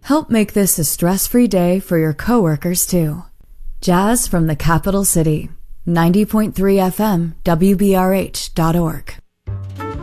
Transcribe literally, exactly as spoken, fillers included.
Help make this a stress-free day for your coworkers, too. Jazz from the capital city. ninety point three F M, W B R H dot org.